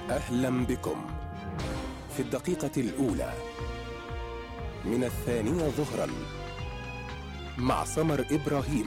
أهلا بكم في الدقيقة الأولى من 2 ظهرا مع سمر إبراهيم.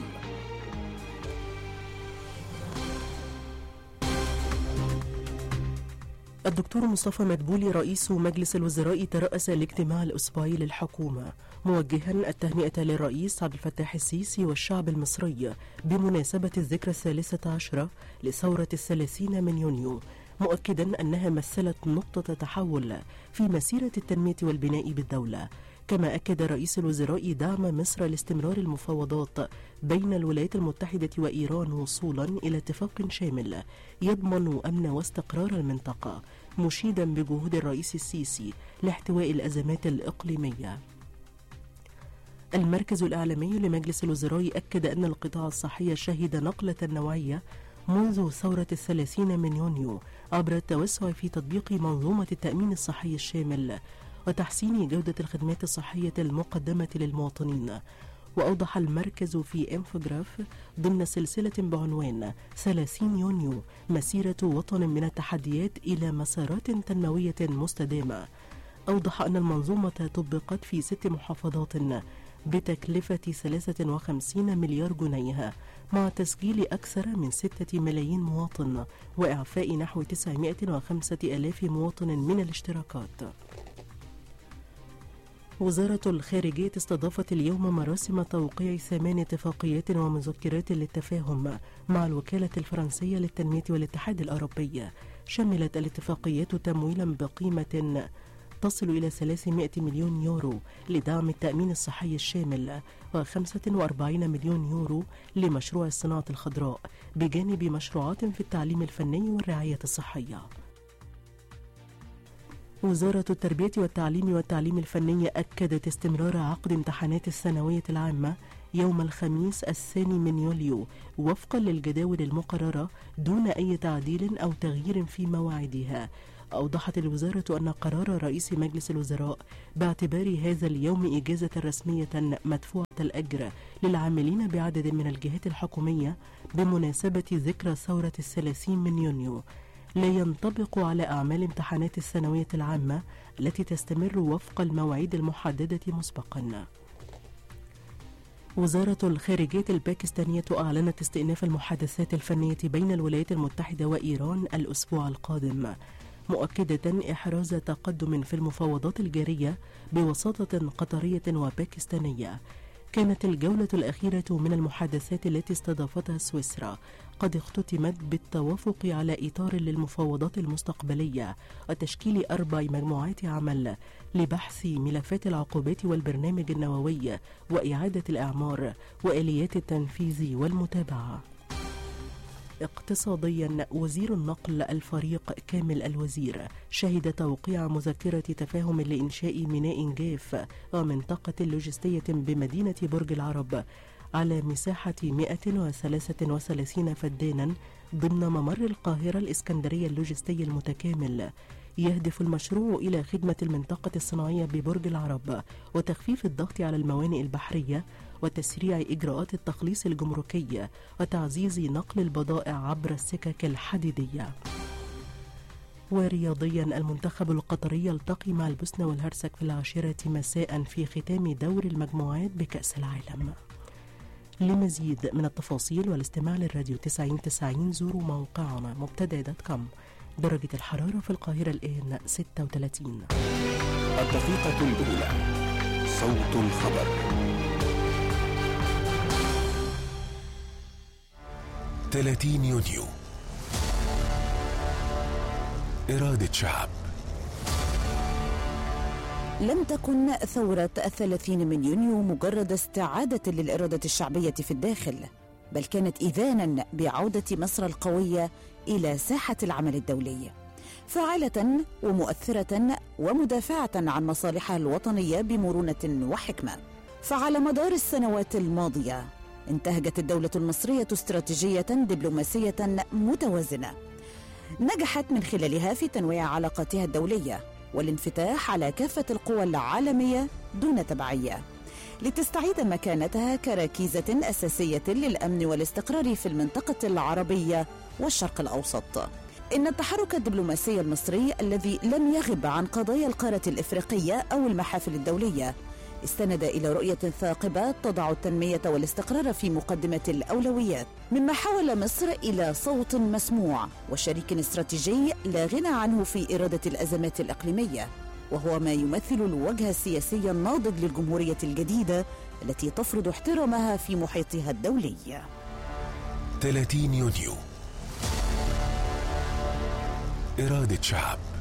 الدكتور مصطفى مدبولي رئيس مجلس الوزراء ترأس الاجتماع الأسبوعي للحكومة، موجها التهنئة للرئيس عبد الفتاح السيسي والشعب المصري بمناسبة الذكرى 13 لثورة 30 من يونيو، مؤكدا أنها مثلت نقطة تحول في مسيرة التنمية والبناء بالدولة. كما أكد رئيس الوزراء دعم مصر لاستمرار المفاوضات بين الولايات المتحدة وإيران وصولا إلى اتفاق شامل يضمن أمن واستقرار المنطقة، مشيدا بجهود الرئيس السيسي لاحتواء الأزمات الإقليمية. المركز الإعلامي لمجلس الوزراء أكد أن القطاع الصحي شهد نقلة نوعية منذ ثورة 30 من يونيو عبر التوسع في تطبيق منظومة التأمين الصحي الشامل وتحسين جودة الخدمات الصحية المقدمة للمواطنين. وأوضح المركز في انفوجراف ضمن سلسلة بعنوان 30 يونيو مسيرة وطن من التحديات إلى مسارات تنموية مستدامة، أوضح أن المنظومة طبقت في 6 محافظات بتكلفة 53 مليار جنيه، مع تسجيل أكثر من 6 ملايين مواطن وإعفاء نحو 905,000 مواطن من الاشتراكات. وزارة الخارجية استضافت اليوم مراسم توقيع 8 اتفاقيات ومذكرات للتفاهم مع الوكالة الفرنسية للتنمية والاتحاد الأوروبي. شملت الاتفاقيات تمويلا بقيمة تصل إلى 300 مليون يورو لدعم التأمين الصحي الشامل و45 مليون يورو لمشروع الصناعة الخضراء، بجانب مشروعات في التعليم الفني والرعاية الصحية. وزارة التربية والتعليم الفني أكدت استمرار عقد امتحانات الثانوية العامة يوم الخميس 2 من يوليو وفقا للجداول المقررة دون أي تعديل أو تغيير في مواعيدها. أوضحت الوزارة أن قرار رئيس مجلس الوزراء باعتبار هذا اليوم إجازة رسمية مدفوعة الأجر للعاملين بعدد من الجهات الحكومية بمناسبة ذكرى ثورة 30 من يونيو لا ينطبق على أعمال امتحانات الثانوية العامة التي تستمر وفق المواعيد المحددة مسبقا. وزارة الخارجية الباكستانية أعلنت استئناف المحادثات الفنية بين الولايات المتحدة وإيران الأسبوع القادم، مؤكدة إحراز تقدم في المفاوضات الجارية بوساطة قطرية وباكستانية. كانت الجولة الأخيرة من المحادثات التي استضافتها سويسرا قد اختتمت بالتوافق على إطار للمفاوضات المستقبلية وتشكيل 4 مجموعات عمل لبحث ملفات العقوبات والبرنامج النووي وإعادة الإعمار وآليات التنفيذ والمتابعة. اقتصاديا، وزير النقل الفريق كامل الوزير شهد توقيع مذكرة تفاهم لإنشاء ميناء جاف ومنطقة لوجستية بمدينة برج العرب على مساحة 133 فدانا ضمن ممر القاهرة الإسكندرية اللوجستي المتكامل. يهدف المشروع إلى خدمة المنطقة الصناعية ببرج العرب وتخفيف الضغط على الموانئ البحرية وتسريع إجراءات التخليص الجمركي وتعزيز نقل البضائع عبر السكك الحديدية. ورياضيا، المنتخب القطري يلتقي مع البوسنة والهرسك في 10 مساء في ختام دور المجموعات بكأس العالم. لمزيد من التفاصيل والاستماع للراديو 90 زوروا موقعنا مبتدأ.com. درجة الحرارة في القاهرة الآن 36. الدقيقة الأولى، صوت الخبر. 30 يونيو، إرادة شعب. لم تكن ثورة 30 من يونيو مجرد استعادة للإرادة الشعبية في الداخل، بل كانت إذانا بعودة مصر القوية إلى ساحة العمل الدولي، فاعلة ومؤثرة ومدافعة عن مصالحها الوطنية بمرونة وحكمة. فعلى مدار السنوات الماضية انتهجت الدولة المصرية استراتيجية دبلوماسية متوازنة نجحت من خلالها في تنويع علاقاتها الدولية والانفتاح على كافة القوى العالمية دون تبعية، لتستعيد مكانتها كركيزة أساسية للأمن والاستقرار في المنطقة العربية والشرق الأوسط. إن التحرك الدبلوماسي المصري الذي لم يغب عن قضايا القارة الإفريقية أو المحافل الدولية استند إلى رؤية ثاقبة تضع التنمية والاستقرار في مقدمة الأولويات، مما حول مصر إلى صوت مسموع وشريك استراتيجي لا غنى عنه في إرادة الأزمات الإقليمية، وهو ما يمثل الوجه السياسي الناضج للجمهورية الجديدة التي تفرض احترامها في محيطها الدولي. 30 يونيو، إرادة شعب.